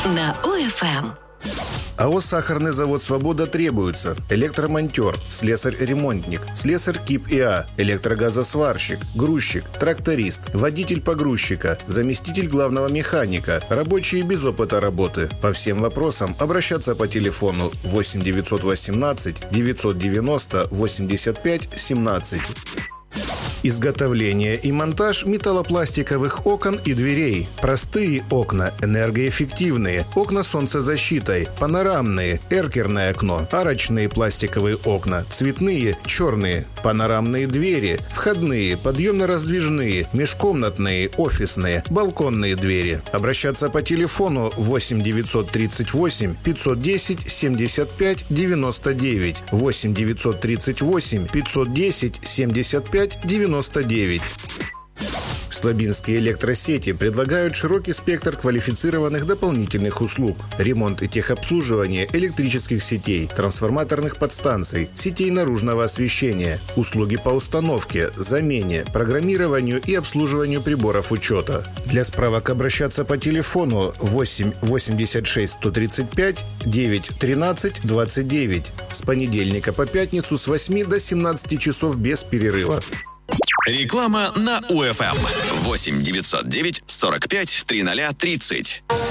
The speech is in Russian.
на УФМ. АО «Сахарный завод «Свобода» требуется электромонтер, слесарь-ремонтник, слесарь КИП ИА, электрогазосварщик, грузчик, тракторист, водитель погрузчика, заместитель главного механика, рабочие без опыта работы. По всем вопросам обращаться по телефону 8 918 990 85 17. Изготовление и монтаж металлопластиковых окон и дверей. Простые окна, энергоэффективные, окна с солнцезащитой, панорамные, эркерное окно, арочные пластиковые окна, цветные, черные, панорамные двери, входные, подъемно-раздвижные, межкомнатные, офисные, балконные двери. Обращаться по телефону 8 938 510 75 99, 8 938 510 75 99. Слабинские электросети предлагают широкий спектр квалифицированных дополнительных услуг: ремонт и техобслуживание электрических сетей, трансформаторных подстанций, сетей наружного освещения, услуги по установке, замене, программированию и обслуживанию приборов учета. Для справок обращаться по телефону 8 86 135 9 13 29 с понедельника по пятницу с 8 до 17 часов без перерыва. Реклама на УФМ. 8 909 45 00 30.